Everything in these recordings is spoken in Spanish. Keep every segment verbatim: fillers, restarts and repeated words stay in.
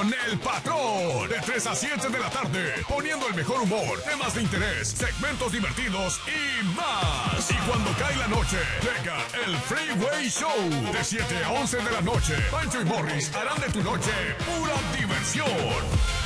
con El Patrón. De tres a siete de la tarde, poniendo el mejor humor, temas de interés, segmentos divertidos y más. Y cuando cae la noche, llega el Freeway Show. De siete a once de la noche, Pancho y Morris harán de tu noche pura diversión.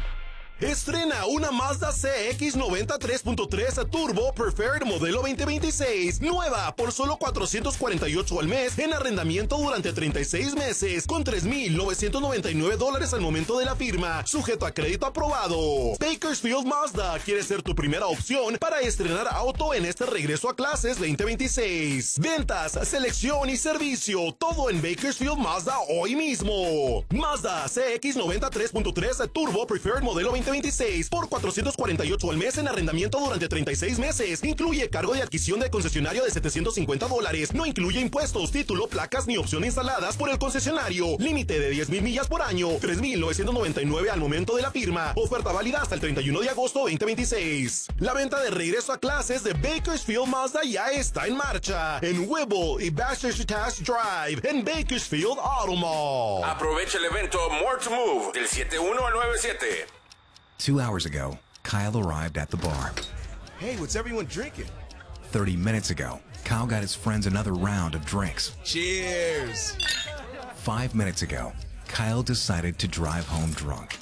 Estrena una Mazda C X noventa tres punto tres Turbo Preferred modelo veinte veintiséis. Nueva por solo cuatrocientos cuarenta y ocho al mes en arrendamiento durante treinta y seis meses con tres mil novecientos noventa y nueve dólares al momento de la firma. Sujeto a crédito aprobado. Bakersfield Mazda quiere ser tu primera opción para estrenar auto en este regreso a clases veinte veintiséis. Ventas, selección y servicio. Todo en Bakersfield Mazda hoy mismo. Mazda C X noventa tres punto tres Turbo Preferred modelo veinte veintiséis por cuatrocientos cuarenta y ocho al mes en arrendamiento durante treinta y seis meses. Incluye cargo de adquisición de concesionario de setecientos cincuenta dólares. No incluye impuestos, título, placas ni opción instaladas por el concesionario. Límite de diez mil millas por año. tres mil novecientos noventa y nueve al momento de la firma. Oferta válida hasta el treinta y uno de agosto veinte veintiséis. La venta de regreso a clases de Bakersfield Mazda ya está en marcha. En Whipple y Bastrop Drive en Bakersfield Auto Mall. Aprovecha el evento More to Move del siete uno al nueve siete. Two hours ago, Kyle arrived at the bar. Hey, what's everyone drinking? Thirty minutes ago, Kyle got his friends another round of drinks. Cheers! Five minutes ago, Kyle decided to drive home drunk.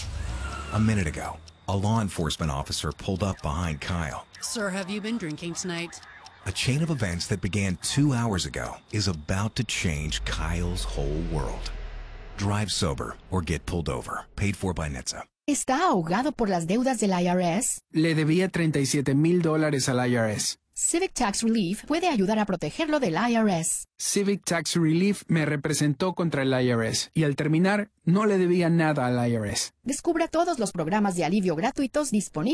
A minute ago, a law enforcement officer pulled up behind Kyle. Sir, have you been drinking tonight? A chain of events that began two hours ago is about to change Kyle's whole world. Drive sober or get pulled over. Paid for by N H T S A. ¿Está ahogado por las deudas del I R S? Le debía treinta y siete mil dólares al I R S. Civic Tax Relief puede ayudar a protegerlo del I R S. Civic Tax Relief me representó contra el I R S y al terminar no le debía nada al I R S. Descubra todos los programas de alivio gratuitos disponibles